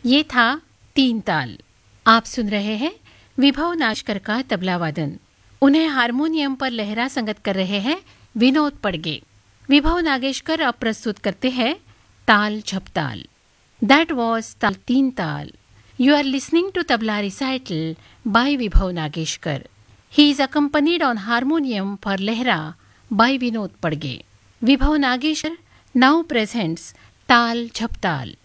ये था तीन ताल। आप सुन रहे हैं विभव नागेशकर का तबला वादन। उन्हें हारमोनियम पर लहरा संगत कर रहे हैं विनोद पड़गे। विभव नागेशकर अब प्रस्तुत करते हैं ताल झपताल। दैट वॉज ताल तीन ताल। You are listening to Tabla Recital by Vibhav Nageshkar. He is accompanied on harmonium for Lehra by Vinod Padge. Vibhav Nageshkar now presents Tal Jhaptal.